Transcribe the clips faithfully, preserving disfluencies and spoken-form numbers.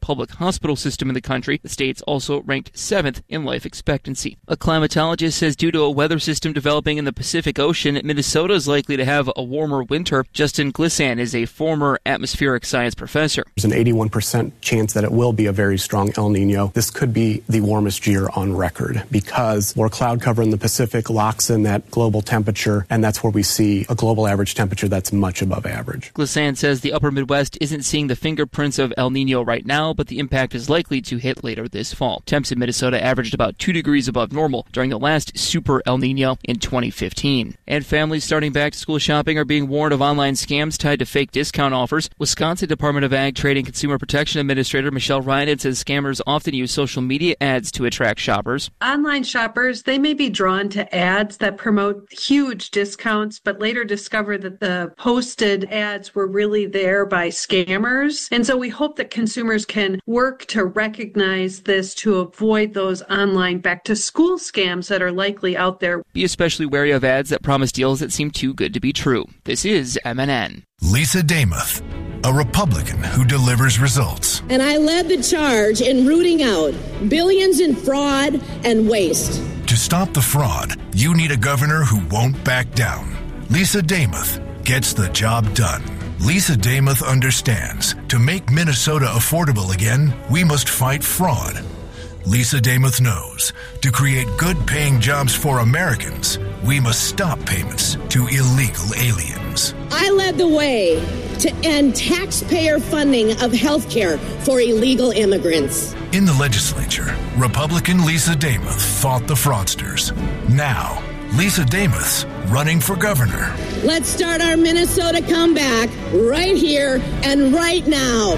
public hospital system in the country. The state's also ranked seventh in life expectancy. A climatologist says due to a weather system developing in the Pacific Ocean, Minnesota is likely to have a warmer winter. Justin Glissant is a former atmospheric science professor. There's an eighty-one percent chance that it will be a very strong El Nino. This could be the warmest year on record because more cloud cover in the Pacific locks in that global temperature, and that's where we see a global average temperature that's much above average. Glissant says the upper Midwest isn't seeing the fingerprints of El Nino right now, but the impact is likely to hit later this fall. Temps in Minnesota averaged about two degrees above normal during the last super El Nino in twenty fifteen. And families starting back-to-school shopping are being warned of online scams tied to fake discount offers. Wisconsin Department of Ag, Trade, and Consumer Protection Administrator Michelle Ryan says scammers often use social media ads to attract shoppers. Online shoppers, they may be drawn to ads that promote huge discounts, but later discover that the posted ads were really there by scammers. And so we hope that consumers can work to recognize this to avoid those online back-to-school scams that are likely out there. Be especially wary of ads that promise deals that seem too good to be true. This is M N N. Lisa Damoth, a Republican who delivers results. And I led the charge in rooting out billions in fraud and waste. To stop the fraud, you need a governor who won't back down. Lisa Damoth gets the job done. Lisa Damoth understands to make Minnesota affordable again, we must fight fraud. Lisa Damoth knows to create good-paying jobs for Americans, we must stop payments to illegal aliens. I led the way to end taxpayer funding of health care for illegal immigrants. In the legislature, Republican Lisa Damoth fought the fraudsters. Now, Lisa Damoth's running for governor. Let's start our Minnesota comeback right here and right now.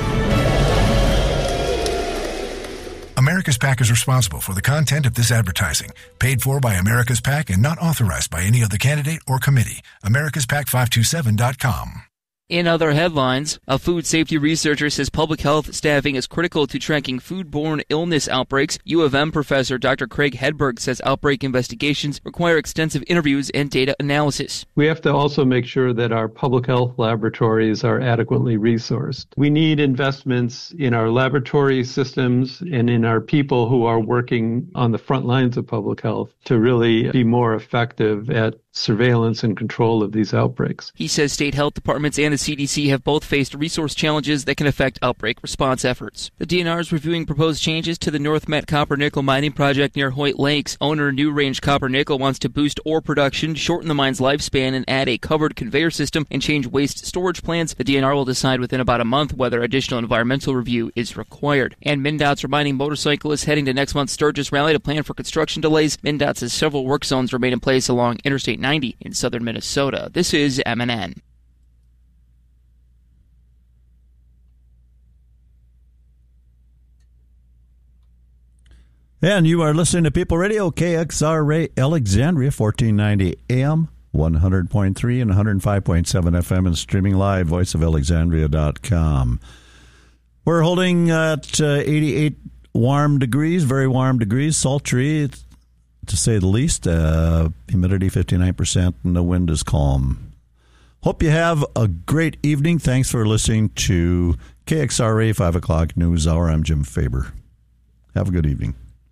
America's PAC is responsible for the content of this advertising, paid for by America's PAC and not authorized by any other candidate or committee. Americas Pac five two seven dot com. In other headlines, a food safety researcher says public health staffing is critical to tracking foodborne illness outbreaks. U of M professor Doctor Craig Hedberg says outbreak investigations require extensive interviews and data analysis. We have to also make sure that our public health laboratories are adequately resourced. We need investments in our laboratory systems and in our people who are working on the front lines of public health to really be more effective at surveillance and control of these outbreaks. He says state health departments and the C D C have both faced resource challenges that can affect outbreak response efforts. The D N R is reviewing proposed changes to the North Met Copper Nickel mining project near Hoyt Lakes. Owner New Range Copper Nickel wants to boost ore production, shorten the mine's lifespan, and add a covered conveyor system and change waste storage plans. The D N R will decide within about a month whether additional environmental review is required. And MnDOT's reminding motorcyclists heading to next month's Sturgis Rally to plan for construction delays. MnDOT says several work zones remain in place along Interstate ninety in southern Minnesota. This is M N N. And you are listening to People Radio, K X R Ray Alexandria, fourteen ninety A M, one hundred point three and one hundred five point seven F M, and streaming live, voice of alexandria dot com. We're holding at uh, eighty-eight warm degrees, very warm degrees, sultry, to say the least. Uh, humidity fifty-nine percent, and the wind is calm. Hope you have a great evening. Thanks for listening to K X R A five o'clock News Hour. I'm Jim Faber. Have a good evening.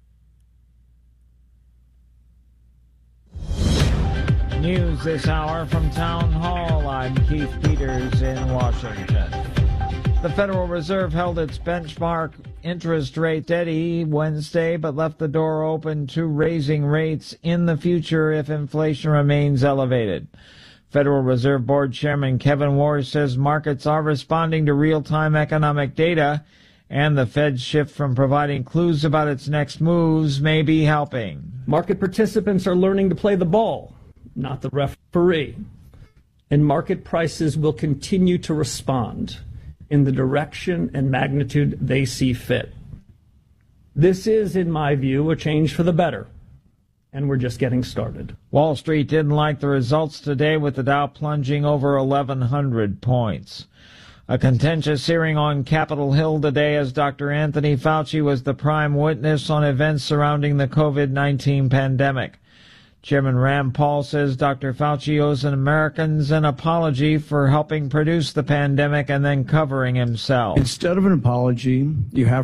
News this hour from Town Hall. I'm Keith Peters in Washington. The Federal Reserve held its benchmark interest rate steady Wednesday, but left the door open to raising rates in the future if inflation remains elevated. Federal Reserve Board Chairman Kevin Warsh says markets are responding to real-time economic data, and the Fed's shift from providing clues about its next moves may be helping. Market participants are learning to play the ball, not the referee, and market prices will continue to respond in the direction and magnitude they see fit. This is, in my view, a change for the better, and we're just getting started. Wall Street didn't like the results today, with the Dow plunging over eleven hundred points. A contentious hearing on Capitol Hill today as Doctor Anthony Fauci was the prime witness on events surrounding the COVID nineteen pandemic. Chairman Rand Paul says Doctor Fauci owes Americans an apology for helping produce the pandemic and then covering himself. Instead of an apology, you have